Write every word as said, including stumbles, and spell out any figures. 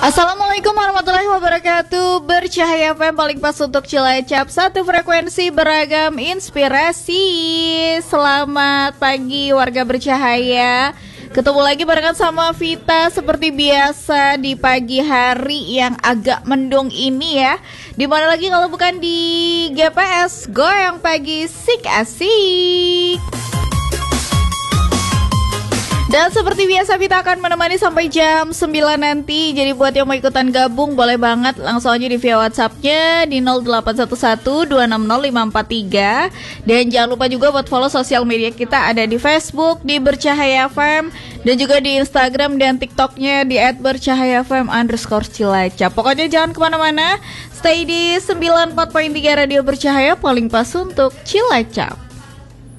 Assalamualaikum warahmatullahi wabarakatuh. Bercahaya F M paling pas untuk Cilacap. Satu frekuensi beragam inspirasi. Selamat pagi warga bercahaya. Ketemu lagi barengan sama Vita seperti biasa di pagi hari yang agak mendung ini ya. Dimana lagi kalau bukan di G P S Goyang Pagi Sik Asik. Dan seperti biasa Vita akan menemani sampai jam sembilan nanti. Jadi buat yang mau ikutan gabung boleh banget langsung aja di via WhatsApp-nya di nol delapan satu satu dua enam nol lima empat tiga. Dan jangan lupa juga buat follow sosial media kita, ada di Facebook di Bercahaya F M dan juga di Instagram dan TikTok-nya di et bercahaya f m underscore Cilacap. Pokoknya jangan kemana-mana, stay di sembilan puluh empat koma tiga Radio Bercahaya paling pas untuk Cilacap.